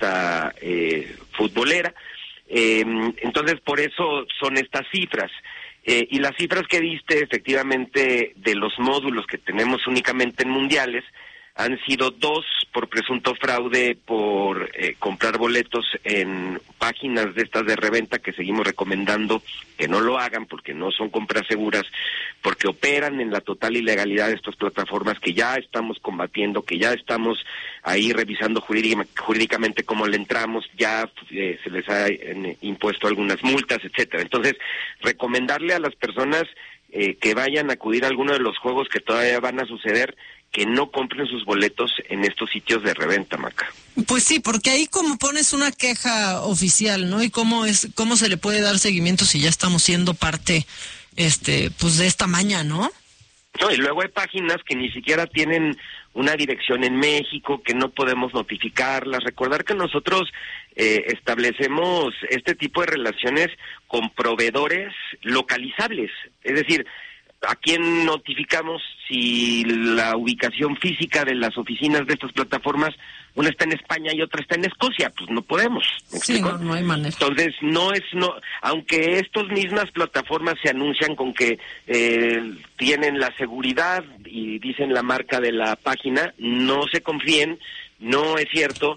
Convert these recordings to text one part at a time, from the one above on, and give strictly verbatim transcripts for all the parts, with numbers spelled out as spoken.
apuesta eh, futbolera. Eh, entonces, por eso son estas cifras. Eh, y las cifras que diste, efectivamente, de los módulos que tenemos únicamente en mundiales, han sido dos por presunto fraude por eh, comprar boletos en páginas de estas de reventa, que seguimos recomendando que no lo hagan porque no son compras seguras, porque operan en la total ilegalidad de estas plataformas que ya estamos combatiendo, que ya estamos ahí revisando jurídica, jurídicamente cómo le entramos, ya eh, se les ha eh, impuesto algunas multas, etcétera. Entonces, recomendarle a las personas eh, que vayan a acudir a alguno de los juegos que todavía van a suceder, que no compren sus boletos en estos sitios de reventa, Maca. Pues sí, porque ahí como pones una queja oficial, ¿no? Y cómo es, cómo se le puede dar seguimiento si ya estamos siendo parte, este, pues de esta maña, ¿no? No, y luego hay páginas que ni siquiera tienen una dirección en México, que no podemos notificarlas. Recordar que nosotros eh, establecemos este tipo de relaciones con proveedores localizables, es decir, ¿a quién notificamos si la ubicación física de las oficinas de estas plataformas, una está en España y otra está en Escocia? Pues no podemos. ¿Me sí, explico? no, no hay manera. Entonces, no es, no, aunque estas mismas plataformas se anuncian con que eh, tienen la seguridad y dicen la marca de la página, no se confíen, no es cierto,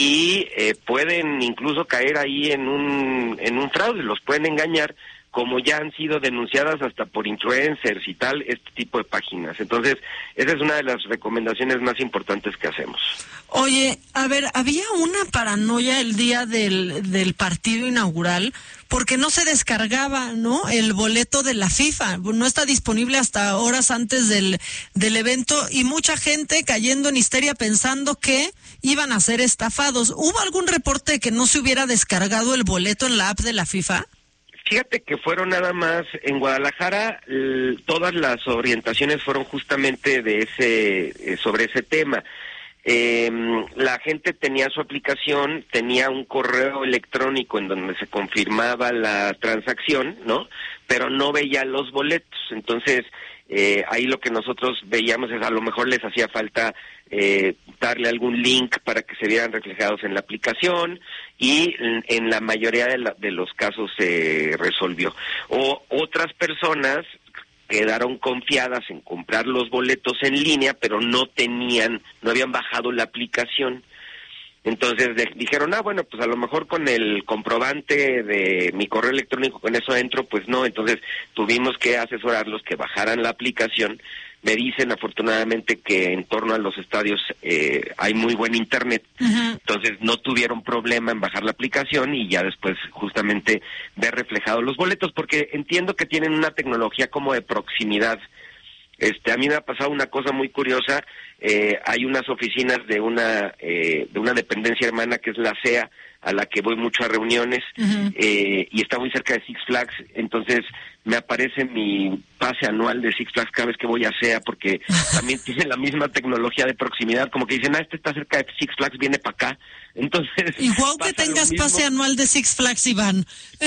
y eh, pueden incluso caer ahí en un, en un fraude, los pueden engañar, como ya han sido denunciadas hasta por influencers y tal, este tipo de páginas. Entonces, esa es una de las recomendaciones más importantes que hacemos. Oye, a ver, había una paranoia el día del, del partido inaugural, porque no se descargaba, ¿no?, el boleto de la FIFA, no está disponible hasta horas antes del, del evento, y mucha gente cayendo en histeria pensando que iban a ser estafados. ¿Hubo algún reporte de que no se hubiera descargado el boleto en la app de la FIFA? Fíjate que fueron nada más, en Guadalajara, l- todas las orientaciones fueron justamente de ese, eh, sobre ese tema. Eh, la gente tenía su aplicación, tenía un correo electrónico en donde se confirmaba la transacción, ¿no? Pero no veía los boletos. Entonces, eh, ahí lo que nosotros veíamos es, a lo mejor les hacía falta eh, darle algún link para que se vieran reflejados en la aplicación, y en, en la mayoría de, la, de los casos se resolvió. O otras personas quedaron confiadas en comprar los boletos en línea, pero no tenían, no habían bajado la aplicación. Entonces de, dijeron, ah, bueno, pues a lo mejor con el comprobante de mi correo electrónico, con eso entro, pues no. Entonces tuvimos que asesorarlos que bajaran la aplicación. Me dicen afortunadamente que en torno a los estadios eh, hay muy buen internet, uh-huh. Entonces no tuvieron problema en bajar la aplicación y ya después justamente ver reflejados los boletos, porque entiendo que tienen una tecnología como de proximidad. Este, a mí me ha pasado una cosa muy curiosa. Eh, hay unas oficinas de una eh, de una dependencia hermana que es la C E A, a la que voy mucho a reuniones, uh-huh. eh, y está muy cerca de Six Flags. Entonces me aparece mi pase anual de Six Flags cada vez que voy a C E A, porque también tiene la misma tecnología de proximidad, como que dicen, ah, este está cerca de Six Flags, viene para acá. Entonces, igual que tengas pase anual de Six Flags, Iván.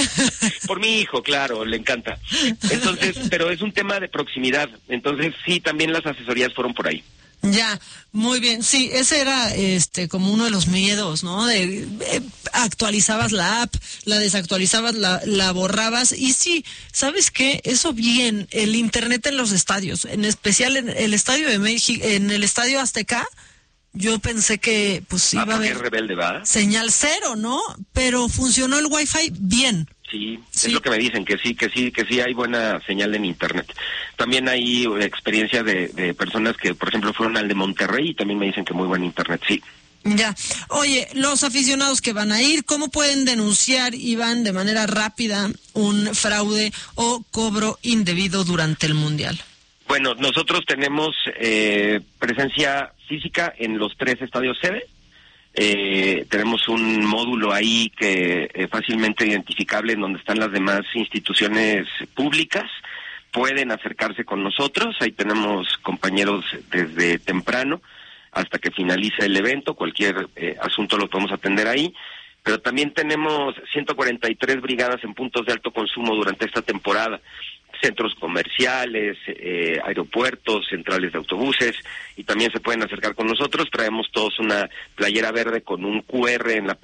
Por mi hijo, claro, le encanta. Entonces, pero es un tema de proximidad. Entonces, sí, también las asesorías fueron por ahí. Ya, muy bien. Sí, ese era este como uno de los miedos, ¿no? De eh, actualizabas la app, la desactualizabas, la, la borrabas. Y sí, ¿sabes qué? Eso bien, el internet en los estadios, en especial en el Estadio de México, en el Estadio Azteca, yo pensé que pues ah, iba a haber rebelde, ¿va? señal cero, ¿no? Pero funcionó el Wi-Fi bien. Sí, sí, es lo que me dicen, que sí, que sí, que sí hay buena señal en internet. También hay experiencia de, de personas que, por ejemplo, fueron al de Monterrey y también me dicen que muy buen internet, sí. Ya. Oye, los aficionados que van a ir, ¿cómo pueden denunciar, Iván, de manera rápida un fraude o cobro indebido durante el Mundial? Bueno, nosotros tenemos eh, presencia física en los tres estadios sede. Eh, tenemos un módulo ahí que es fácilmente identificable en donde están las demás instituciones públicas. Pueden acercarse con nosotros, ahí tenemos compañeros desde temprano hasta que finalice el evento, cualquier eh, asunto lo podemos atender ahí. Pero también tenemos ciento cuarenta y tres brigadas en puntos de alto consumo durante esta temporada. Centros comerciales, eh, aeropuertos, centrales de autobuses, y también se pueden acercar con nosotros. Traemos todos una playera verde con un cu erre en la